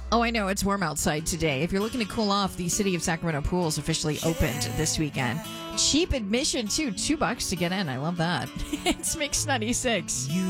Oh, I know. It's warm outside today. If you're looking to cool off, the City of Sacramento pools officially opened this weekend. Cheap admission, too. $2 to get in. I love that. It's Mix 96.